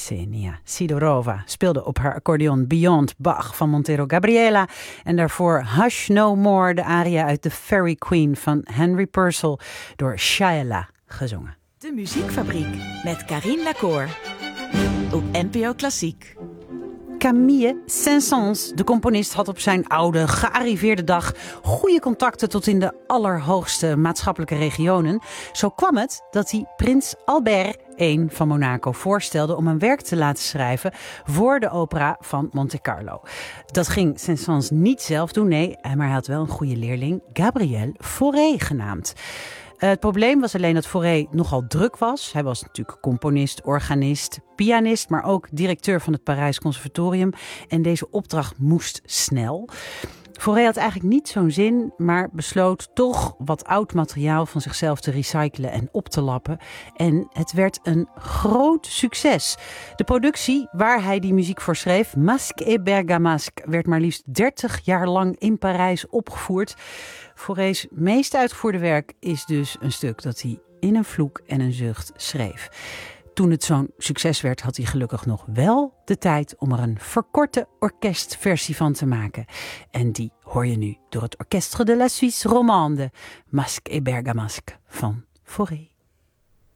Ksenia Sidorova speelde op haar accordeon Beyond Bach van Montero Gabriela. En daarvoor Hush No More, de aria uit The Fairy Queen van Henry Purcell door Shaila gezongen. De Muziekfabriek met Carine Lacour op NPO Klassiek. Camille Saint-Saëns, de componist, had op zijn oude, gearriveerde dag goede contacten tot in de allerhoogste maatschappelijke regionen. Zo kwam het dat hij prins Albert I van Monaco voorstelde om een werk te laten schrijven voor de opera van Monte Carlo. Dat ging Saint-Saëns niet zelf doen, nee, maar hij had wel een goede leerling, Gabriel Fauré genaamd. Het probleem was alleen dat Fauré nogal druk was. Hij was natuurlijk componist, organist, pianist, maar ook directeur van het Parijs Conservatorium. En deze opdracht moest snel. Fauré had eigenlijk niet zo'n zin, maar besloot toch wat oud materiaal van zichzelf te recyclen en op te lappen. En het werd een groot succes. De productie waar hij die muziek voor schreef, Masque et Bergamasque, werd maar liefst 30 jaar lang in Parijs opgevoerd. Fauré's meest uitgevoerde werk is dus een stuk dat hij in een vloek en een zucht schreef. Toen het zo'n succes werd, had hij gelukkig nog wel de tijd om er een verkorte orkestversie van te maken. En die hoor je nu door het Orchestre de la Suisse Romande, Masque et Bergamasque van Fauré.